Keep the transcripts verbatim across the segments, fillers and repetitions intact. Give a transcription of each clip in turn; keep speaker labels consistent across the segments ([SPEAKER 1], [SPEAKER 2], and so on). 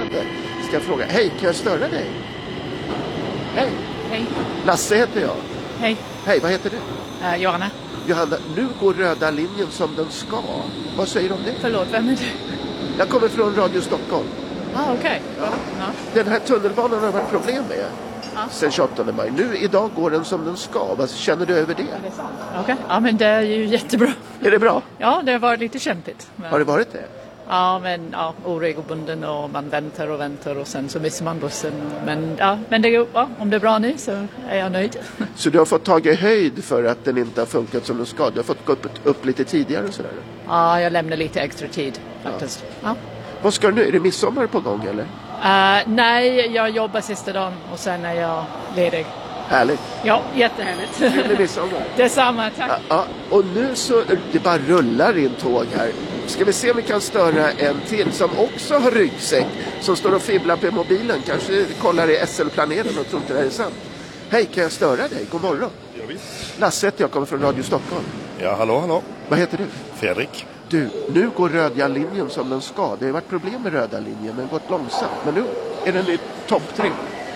[SPEAKER 1] spännande. Ska jag fråga, hej, kan jag störa dig? Hej.
[SPEAKER 2] Hej.
[SPEAKER 1] Lasse heter jag.
[SPEAKER 2] Hej.
[SPEAKER 1] Hej, vad heter du?
[SPEAKER 2] Uh, Johanna.
[SPEAKER 1] Johanna, nu går röda linjen som den ska. Vad säger du om det?
[SPEAKER 2] Förlåt, vem är du?
[SPEAKER 1] Jag kommer från Radio Stockholm.
[SPEAKER 2] Ah, okej. Okay.
[SPEAKER 1] Ja.
[SPEAKER 2] Ja.
[SPEAKER 1] Den här tunnelbanan har varit problem med
[SPEAKER 2] Ja.
[SPEAKER 1] sen tjugoåttonde maj. Nu idag går den som den ska. Vad känner du över det?
[SPEAKER 2] Det är sant. Okej, okay. Ja men det är ju jättebra.
[SPEAKER 1] Är det bra?
[SPEAKER 2] Ja, det har varit lite kämpigt. Men...
[SPEAKER 1] Har det varit det?
[SPEAKER 2] Ja, men ja, oregelbunden och man väntar och väntar och sen så missar man bussen. Men, ja, men det, ja, om det är bra nu så är jag nöjd.
[SPEAKER 1] Så du har fått tag i höjd för att den inte har funkat som den ska? Du har fått gå upp, upp lite tidigare och sådär?
[SPEAKER 2] Ja, jag lämnar lite extra tid faktiskt. Ja. Ja.
[SPEAKER 1] Vad ska du nu? Är det midsommar på gång eller?
[SPEAKER 2] Uh, nej, jag jobbar sista dagen och sen är jag ledig.
[SPEAKER 1] Härligt.
[SPEAKER 2] Ja, jättehärligt.
[SPEAKER 1] Det blir midsommar.
[SPEAKER 2] Detsamma, tack.
[SPEAKER 1] Ja, ja, och nu så det bara rullar in tåg här. Ska vi se om vi kan störa en till som också har ryggsäck. Som står och fibblar på mobilen. Kanske kollar i S L-planeten och tror inte det här är sant. Hej, kan jag störa dig? God morgon.
[SPEAKER 3] Ja, visst.
[SPEAKER 1] Lasse, jag kommer från Radio Stockholm.
[SPEAKER 3] Ja, hallå, hallå.
[SPEAKER 1] Vad heter du?
[SPEAKER 3] Fredrik.
[SPEAKER 1] Du, nu går röda linjen som den ska. Det har varit problem med röda linjen, men gått långsamt. Men nu är den i topptryck.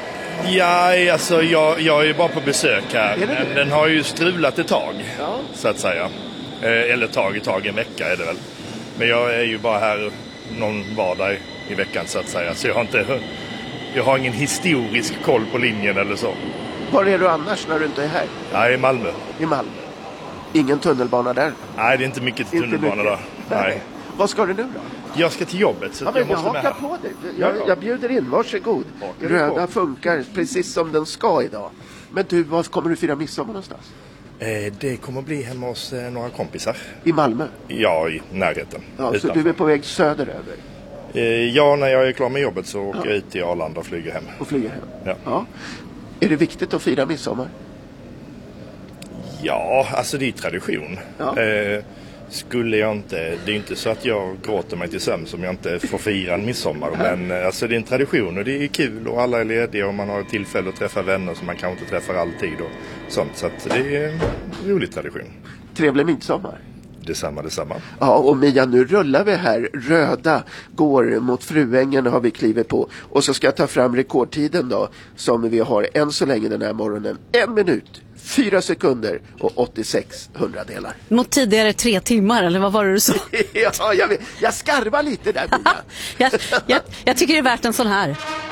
[SPEAKER 3] Ja, alltså jag, jag är ju bara på besök här.
[SPEAKER 1] Det
[SPEAKER 3] Men
[SPEAKER 1] det?
[SPEAKER 3] den har ju strulat ett tag,
[SPEAKER 1] Ja.
[SPEAKER 3] så att säga. Eh, eller tag i tag, en vecka är det väl. Men jag är ju bara här någon vardag i veckan, så att säga. Så jag har inte... Jag har ingen historisk koll på linjen eller så.
[SPEAKER 1] Var är du annars när du inte är här?
[SPEAKER 3] Jag är i Malmö.
[SPEAKER 1] I Malmö. Ingen tunnelbana där?
[SPEAKER 3] Nej, det är inte mycket till
[SPEAKER 1] Inte
[SPEAKER 3] tunnelbana
[SPEAKER 1] mycket.
[SPEAKER 3] där. Nej.
[SPEAKER 1] Vad ska du nu då?
[SPEAKER 3] Jag ska till jobbet, så
[SPEAKER 1] Ja,
[SPEAKER 3] att
[SPEAKER 1] men
[SPEAKER 3] jag
[SPEAKER 1] jag
[SPEAKER 3] måste med
[SPEAKER 1] hakar
[SPEAKER 3] här.
[SPEAKER 1] på dig. Jag,
[SPEAKER 3] Ja, ja.
[SPEAKER 1] jag bjuder in, varsågod.
[SPEAKER 3] Hakar du
[SPEAKER 1] Röda
[SPEAKER 3] på?
[SPEAKER 1] funkar precis som den ska idag. Men du, var kommer du fira midsommar någonstans?
[SPEAKER 3] Eh, det kommer bli hemma hos eh, några kompisar.
[SPEAKER 1] I Malmö?
[SPEAKER 3] Ja, i närheten.
[SPEAKER 1] Ja, så
[SPEAKER 3] Utanför.
[SPEAKER 1] du är på väg söderöver
[SPEAKER 3] Eh, ja, när jag är klar med jobbet så åker jag ut till Arlanda och flyger hem.
[SPEAKER 1] och flyger hem?
[SPEAKER 3] Ja.
[SPEAKER 1] Ja. Är det viktigt att fira midsommar?
[SPEAKER 3] Ja, alltså det är tradition.
[SPEAKER 1] Ja.
[SPEAKER 3] Eh, skulle jag inte, det är inte så att jag gråter mig till sömns om jag inte får fira en midsommar. Men eh, alltså det är en tradition och det är kul och alla är lediga och man har tillfälle att träffa vänner som man kanske inte träffar alltid och sånt. Så att det är en rolig tradition.
[SPEAKER 1] Trevlig midsommar.
[SPEAKER 3] Detsamma, detsamma.
[SPEAKER 1] Ja, och Mia, nu rullar vi här. Röda går mot Fruängen har vi klivit på. Och så ska jag ta fram rekordtiden då, som vi har än så länge den här morgonen. En minut, fyra sekunder och åttiosex hundradelar.
[SPEAKER 4] Mot tidigare tre timmar, eller vad var det du sa?
[SPEAKER 1] Ja, jag, vet. Jag skarvar lite där, Mia.
[SPEAKER 4] jag, jag, jag tycker det är värt en sån här.